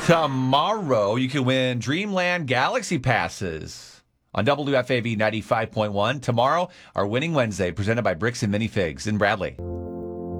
Tomorrow, you can win Dreamland Galaxy passes on WFAV 95.1. Tomorrow, our Winning Wednesday, presented by Bricks and Minifigs in Bradley.